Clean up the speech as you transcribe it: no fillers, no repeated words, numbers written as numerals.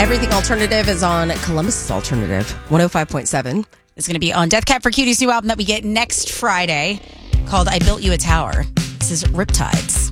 Everything Alternative is on Columbus Alternative, 105.7. It's going to be on Death Cab for Cutie's new album that we get next Friday called I Built You a Tower. This is Riptides.